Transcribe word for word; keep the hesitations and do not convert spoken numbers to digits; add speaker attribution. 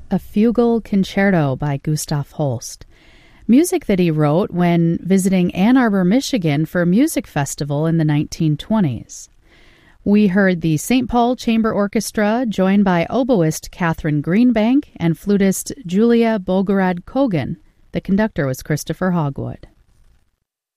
Speaker 1: A Fugal Concerto by Gustav Holst, music that he wrote when visiting Ann Arbor, Michigan for a music festival in the nineteen twenties. We heard the Saint Paul Chamber Orchestra joined by oboist Catherine Greenbank and flutist Julia Bogorad Kogan. The conductor was Christopher Hogwood.